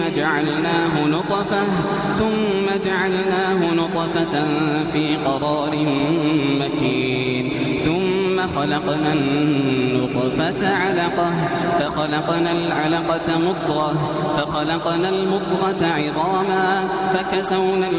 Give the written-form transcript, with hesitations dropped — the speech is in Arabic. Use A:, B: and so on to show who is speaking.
A: ثم جعلناه نطفة في قرار مكين ثم خلقنا النطفة علقة فخلقنا العلقة مضغة فخلقنا المضغة عظاما فكسونا